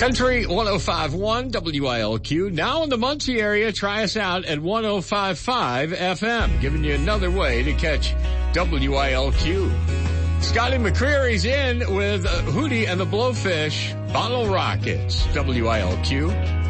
Country 105.1 WILQ. Now in the Muncie area, try us out at 105.5 FM, giving you another way to catch WILQ. Scotty McCreary's in with Hootie and the Blowfish, Bottle Rockets, WILQ.